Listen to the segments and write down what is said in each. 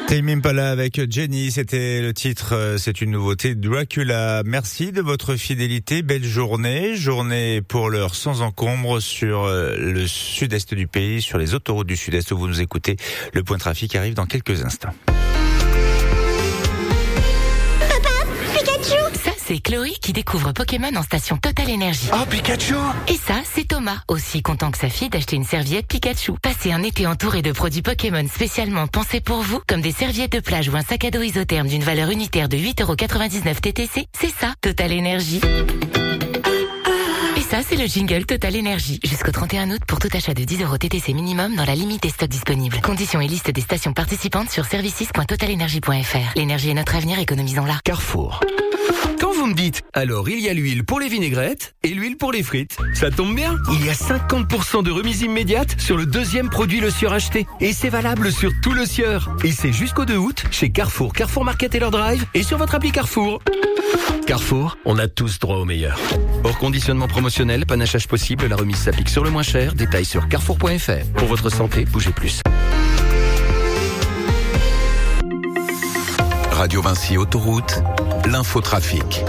Tame Impala avec Jenny, c'était le titre, c'est une nouveauté, Dracula. Merci de votre fidélité, belle journée pour l'heure sans encombre sur le sud-est du pays, sur les autoroutes du sud-est où vous nous écoutez. Le point trafic arrive dans quelques instants. C'est Chloé qui découvre Pokémon en station Total Énergie. Oh, Pikachu! Et ça, c'est Thomas, aussi content que sa fille d'acheter une serviette Pikachu. Passez un été entouré de produits Pokémon spécialement pensés pour vous, comme des serviettes de plage ou un sac à dos isotherme d'une valeur unitaire de 8,99€ TTC. C'est ça, Total Énergie. Et ça, c'est le jingle Total Énergie. Jusqu'au 31 août pour tout achat de 10€ TTC minimum dans la limite des stocks disponibles. Conditions et liste des stations participantes sur services.totalenergie.fr. L'énergie est notre avenir, économisons-la. Carrefour. Quand vous me dites, alors il y a l'huile pour les vinaigrettes et l'huile pour les frites. Ça tombe bien, il y a 50% de remise immédiate sur le deuxième produit Le Sieur acheté. Et c'est valable sur tout Le Sieur. Et c'est jusqu'au 2 août chez Carrefour, Carrefour Market et leur Drive et sur votre appli Carrefour. Carrefour, on a tous droit au meilleur. Hors conditionnement promotionnel, panachage possible, la remise s'applique sur le moins cher. Détails sur carrefour.fr. Pour votre santé, bougez plus. Radio Vinci Autoroute, l'infotrafic.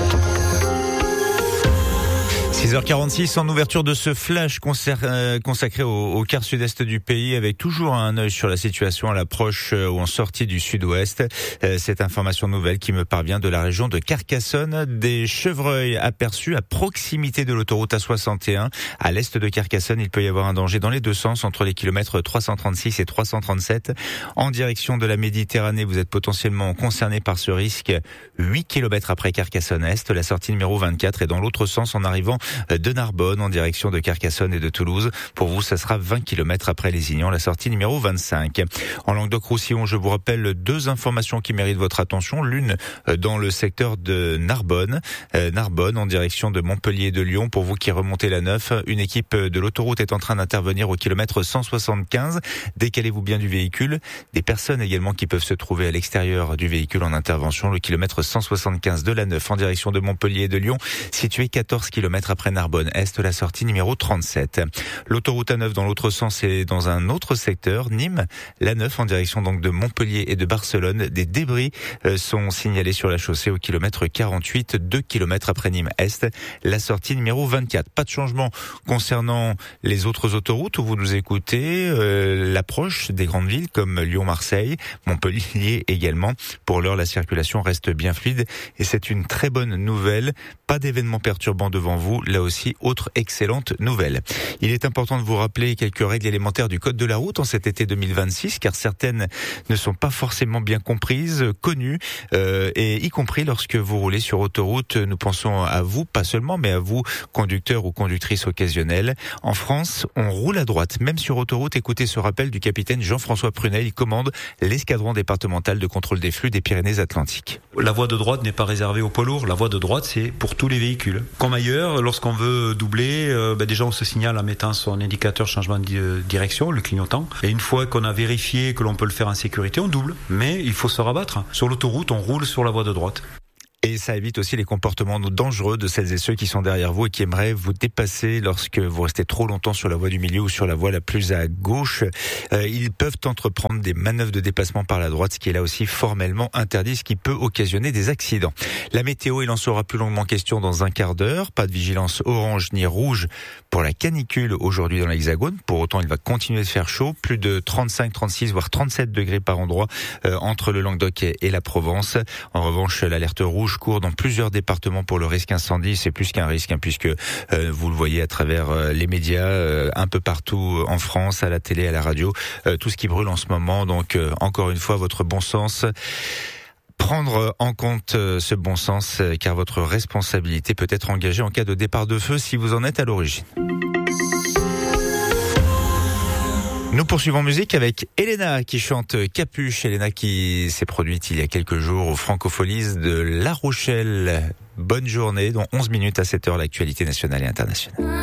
6h46 en ouverture de ce flash consacré au quart sud-est du pays, avec toujours un œil sur la situation à l'approche ou en sortie du sud-ouest. Cette information nouvelle qui me parvient de la région de Carcassonne. Des chevreuils aperçus à proximité de l'autoroute A61. À l'est de Carcassonne, il peut y avoir un danger dans les deux sens entre les kilomètres 336 et 337. En direction de la Méditerranée, vous êtes potentiellement concerné par ce risque 8 km après Carcassonne-Est. La sortie numéro 24 est dans l'autre sens en arrivant de Narbonne en direction de Carcassonne et de Toulouse. Pour vous, ça sera 20 km après Lézignan, la sortie numéro 25. En Languedoc-Roussillon, je vous rappelle deux informations qui méritent votre attention. L'une dans le secteur de Narbonne. Narbonne en direction de Montpellier et de Lyon. Pour vous qui remontez la 9, une équipe de l'autoroute est en train d'intervenir au kilomètre 175. Décalez-vous bien du véhicule. Des personnes également qui peuvent se trouver à l'extérieur du véhicule en intervention. Le kilomètre 175 de la 9 en direction de Montpellier et de Lyon, situé 14 km après Narbonne-Est, la sortie numéro 37. L'autoroute A9 dans l'autre sens est dans un autre secteur, Nîmes. La 9 en direction donc de Montpellier et de Barcelone. Des débris sont signalés sur la chaussée au kilomètre 48, 2 km après Nîmes-Est, la sortie numéro 24. Pas de changement concernant les autres autoroutes où vous nous écoutez, l'approche des grandes villes comme Lyon-Marseille, Montpellier également. Pour l'heure, la circulation reste bien fluide et c'est une très bonne nouvelle. Pas d'événements perturbants devant vous. Là aussi, autre excellente nouvelle. Il est important de vous rappeler quelques règles élémentaires du code de la route en cet été 2026, car certaines ne sont pas forcément bien comprises, connues, et y compris lorsque vous roulez sur autoroute. Nous pensons à vous, pas seulement, mais à vous, conducteurs ou conductrices occasionnels. En France, on roule à droite, même sur autoroute. Écoutez ce rappel du capitaine Jean-François Prunel. Il commande l'escadron départemental de contrôle des flux des Pyrénées-Atlantiques. La voie de droite n'est pas réservée aux poids lourds. La voie de droite, c'est pour tous les véhicules. Comme ailleurs, lorsqu'on veut doubler, déjà on se signale en mettant son indicateur changement de direction, le clignotant. Et une fois qu'on a vérifié que l'on peut le faire en sécurité, on double. Mais il faut se rabattre. Sur l'autoroute, on roule sur la voie de droite. Et ça évite aussi les comportements dangereux de celles et ceux qui sont derrière vous et qui aimeraient vous dépasser lorsque vous restez trop longtemps sur la voie du milieu ou sur la voie la plus à gauche. Ils peuvent entreprendre des manœuvres de dépassement par la droite, ce qui est là aussi formellement interdit, ce qui peut occasionner des accidents. La météo, il en sera plus longuement question dans un quart d'heure. Pas de vigilance orange ni rouge pour la canicule aujourd'hui dans l'Hexagone. Pour autant, il va continuer de faire chaud. Plus de 35, 36, voire 37 degrés par endroit entre le Languedoc et la Provence. En revanche, l'alerte rouge court dans plusieurs départements pour le risque incendie. C'est plus qu'un risque, puisque vous le voyez à travers les médias, un peu partout en France, à la télé, à la radio, tout ce qui brûle en ce moment. Donc, encore une fois, votre bon sens. Prendre en compte ce bon sens, car votre responsabilité peut être engagée en cas de départ de feu si vous en êtes à l'origine. Nous poursuivons musique avec Elena qui chante Capuche. Elena qui s'est produite il y a quelques jours au Francopholies de La Rochelle. Bonne journée, dans 11 minutes à 7h, l'actualité nationale et internationale.